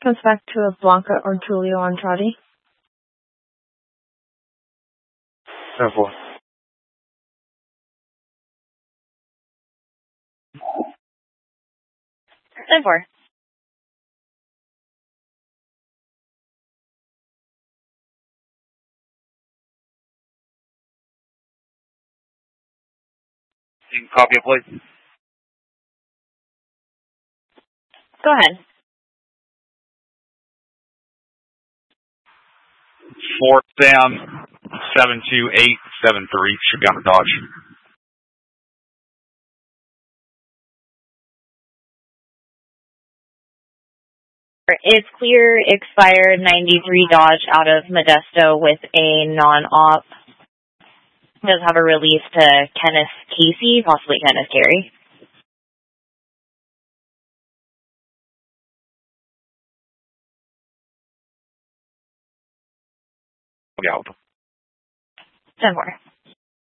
Comes back to a Blanca or Julio Andrade. 10-4. 10-4. Copy it, please. Go ahead. 4th down, 72873, Chicago Dodge. It's clear, expired 93 Dodge out of Modesto with a non-op. Does have a release to Kenneth Casey, possibly Kenneth Carey. Yeah. 10-4.